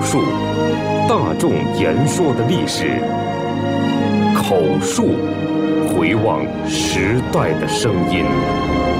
述大众言说的历史，口述回望时代的声音。